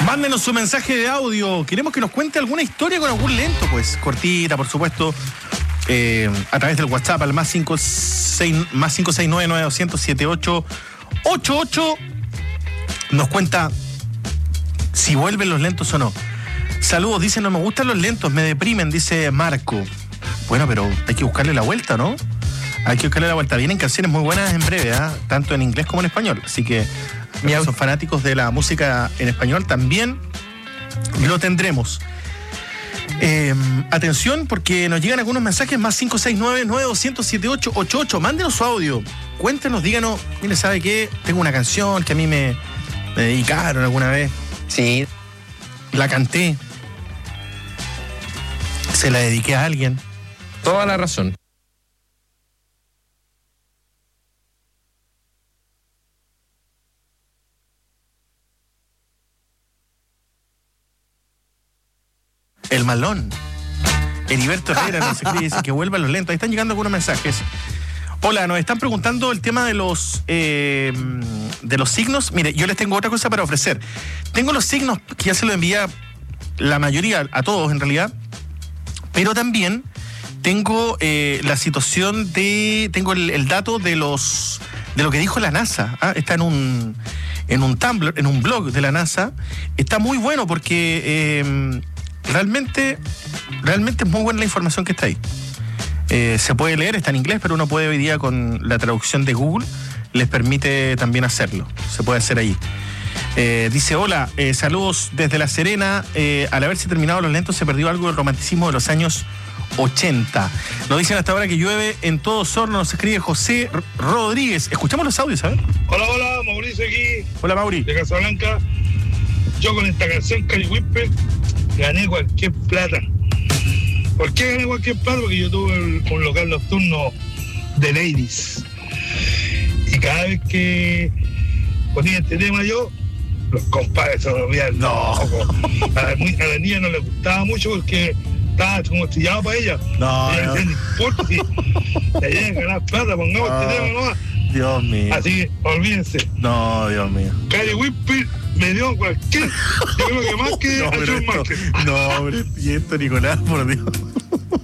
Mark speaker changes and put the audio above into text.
Speaker 1: Mándenos su mensaje de audio. Queremos que nos cuente alguna historia con algún lento, pues. Cortita, por supuesto. A través del WhatsApp al más 569-900-7888. Nos cuenta si vuelven los lentos o no. Saludos, dice, no me gustan los lentos, me deprimen, dice Marco. Bueno, pero hay que buscarle la vuelta, ¿no? Hay que buscarle la vuelta. Vienen canciones muy buenas en breve, tanto en inglés como en español. Así que los son fanáticos de la música en español, también lo tendremos. Atención, porque nos llegan algunos mensajes, más 569-900-7888. Mándenos su audio. Cuéntenos, díganos, mire, ¿sabe qué? Tengo una canción que a mí me dedicaron alguna vez.
Speaker 2: Sí.
Speaker 1: La canté. Se la dediqué a alguien.
Speaker 2: Toda la razón.
Speaker 1: El malón. Heriberto Herrera nos escribe, dice que vuelvan los lentos. Ahí están llegando algunos mensajes. Hola, nos están preguntando el tema de los signos. Mire, yo les tengo otra cosa para ofrecer. Tengo los signos que ya se lo envía la mayoría, a todos en realidad, pero también tengo la situación tengo el dato de lo que dijo la NASA. Está en un Tumblr, en un blog de la NASA. Está muy bueno porque realmente es muy buena la información que está ahí. Se puede leer, está en inglés, pero uno puede hoy día con la traducción de Google, les permite también hacerlo. Se puede hacer ahí. Dice, hola, saludos desde La Serena. Al haberse terminado los lentos se perdió algo del romanticismo de los años 80. Nos dicen hasta ahora que llueve en todo Osorno. Nos escribe José Rodríguez. Escuchamos los audios, ¿sabes?
Speaker 3: Hola, Mauricio aquí.
Speaker 1: Hola, Mauri.
Speaker 3: De Casablanca. Yo con esta canción, Cali Whipper, gané cualquier plata. ¿Por qué gané cualquier plata? Porque yo tuve un local nocturno de ladies. Y cada vez que ponía este tema yo, los compadres se volvían locos. A la niña no le gustaba mucho porque estaba como estrellado para ella.
Speaker 1: No,
Speaker 3: ella decía, no importa si le llegan a ganar plata, pongamos este tema nomás.
Speaker 1: Dios mío.
Speaker 3: Así que olvídense.
Speaker 1: No, Dios mío.
Speaker 3: Cali Whipper me dio cualquier. Yo creo que más que a John Market.
Speaker 1: No, hombre, y esto, Nicolás, por Dios.